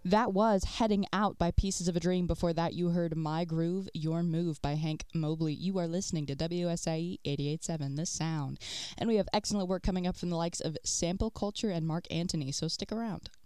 That was Heading Out by Pieces of a Dream. Before that, you heard My Groove, Your Move by Hank Mobley. You are listening to WSIE 88.7, The Sound. And we have excellent work coming up from the likes of Sample Culture and Mark Antony, so stick around.